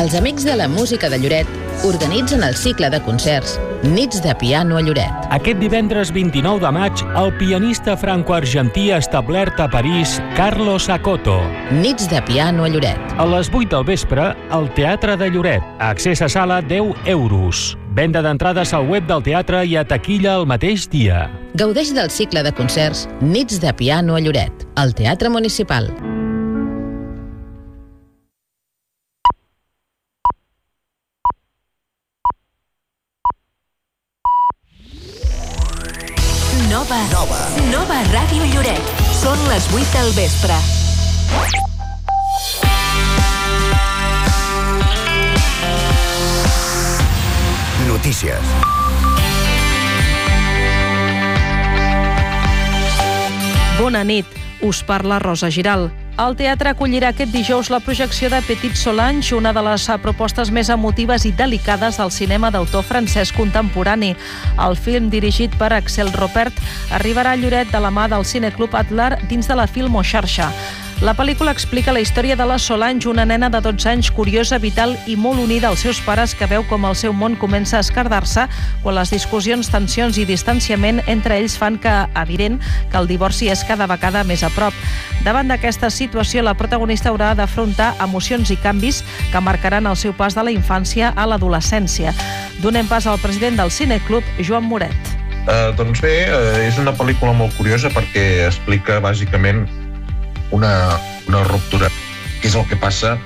Els amics de la música de Lloret organitzen el cicle de concerts Nits de piano a Lloret. Aquest divendres 29 de maig, el pianista franco-argentí establert a París, Carlos Acoto. Nits de piano a Lloret. A les 8 del vespre, al Teatre de Lloret. Accés a sala 10 euros. Venda d'entrades al web del teatre i a taquilla el mateix dia. Gaudeix del cicle de concerts Nits de piano a Lloret, al Teatre Municipal. Nova Ràdio Lloret. Són les 8 del vespre. Notícies. Bona nit, us parla Rosa Giral. El teatre acollirà aquest dijous la projecció de Petit Solange, una de les propostes més emotives i delicades del cinema d'autor francès contemporani. El film, dirigit per Axel Ropert, arribarà a Lloret de la mà del Cineclub Atlar dins de la Filmoxarxa. La pel·lícula explica la història de la Solange, una nena de 12 anys curiosa, vital i molt unida als seus pares, que veu com el seu món comença a esquerdar-se quan les discussions, tensions i distanciament entre ells fan que evident que el divorci és cada vegada més a prop. Davant d'aquesta situació, la protagonista haurà d'afrontar emocions i canvis que marcaran el seu pas de la infància a l'adolescència. Donem pas al president del Cineclub, Joan Moret. Doncs bé, és una pel·lícula molt curiosa perquè explica bàsicament una ruptura, que és el que passa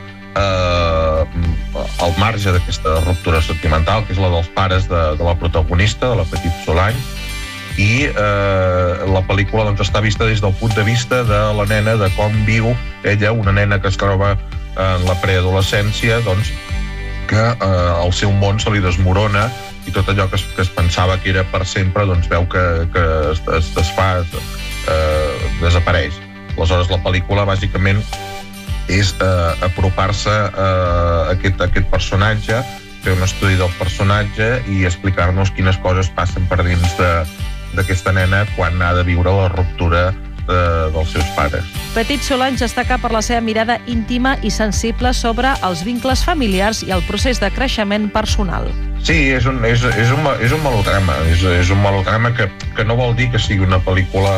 al marge d'aquesta ruptura sentimental, que és la dels pares de la protagonista, de la Petite Solange, i la pel·lícula doncs, està vista des del punt de vista de la nena, de com viu ella, una nena que es troba en la preadolescència, doncs, que el seu món se li desmorona i tot allò que es pensava que era per sempre doncs veu que es desfà, desapareix. Aleshores, la pel·lícula, bàsicament, és apropar-se a aquest personatge, fer un estudi del personatge i explicar-nos quines coses passen per dins d'aquesta nena quan ha de viure la ruptura dels seus pares. Petit Solange destaca per la seva mirada íntima i sensible sobre els vincles familiars i el procés de creixement personal. Sí, és un melodrama. És un melodrama que no vol dir que sigui una pel·lícula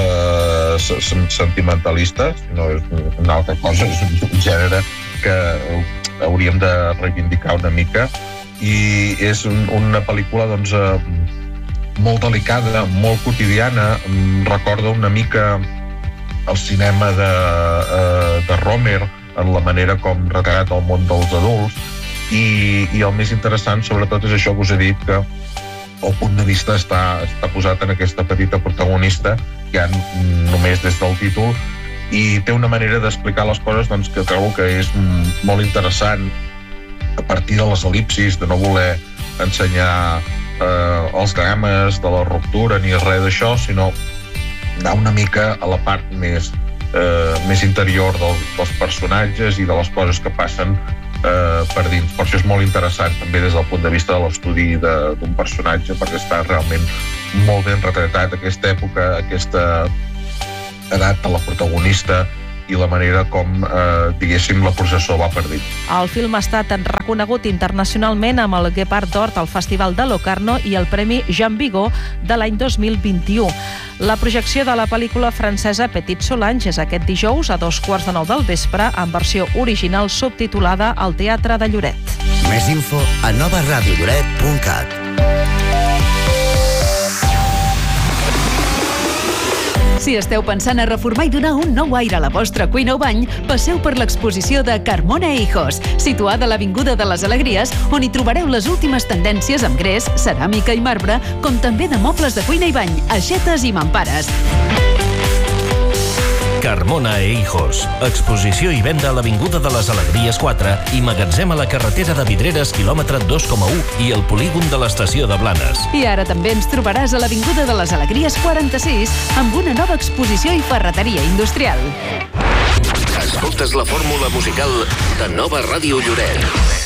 sentimentalista, sinó és una altra cosa, és un gènere que hauríem de reivindicar una mica, i és una pel·lícula doncs, molt delicada, molt quotidiana. Recorda una mica el cinema de Romer en la manera com retratat el món dels adults, i el més interessant sobretot és això que us he dit, que el punt de vista està posat en aquesta petita protagonista, ja només des del títol, i té una manera d'explicar les coses doncs, que trobo que és molt interessant, a partir de les el·lipsis, de no voler ensenyar els drames de la ruptura ni res d'això, sinó anar una mica a la part més interior dels personatges i de les coses que passen per dins. Per això és molt interessant també des del punt de vista de l'estudi d'un personatge, perquè està realment molt ben retratat aquesta època, aquesta edat de la protagonista i la manera com, diguéssim, la processó va per dins. El film ha estat reconegut internacionalment amb el Guepard d'Or al Festival de Locarno i el Premi Jean Vigo de l'any 2021. La projecció de la pel·lícula francesa Petit Solange és aquest dijous a 2:15 del vespre en versió original subtitulada al Teatre de Lloret. Més info a novaradiolloret.cat. Si esteu pensant a reformar i donar un nou aire a la vostra cuina o bany, passeu per l'exposició de Carmona Hijos, situada a l'Avinguda de les Alegries, on hi trobareu les últimes tendències amb gres, ceràmica i marbre, com també de mobles de cuina i bany, aixetes i mampares. Carmona e Hijos. Exposició i venda a l'Avinguda de les Alegries 4 i magatzem a la carretera de Vidreres, quilòmetre 2,1 i el polígon de l'estació de Blanes. I ara també ens trobaràs a l'Avinguda de les Alegries 46 amb una nova exposició i ferreteria industrial. Escoltes la fórmula musical de Nova Ràdio Lloret.